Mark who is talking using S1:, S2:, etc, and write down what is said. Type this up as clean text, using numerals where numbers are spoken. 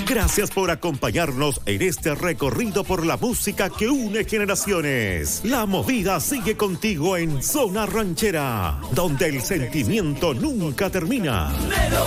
S1: Gracias por acompañarnos en este recorrido por la música que une generaciones. La movida sigue contigo en Zona Ranchera, donde el sentimiento nunca termina.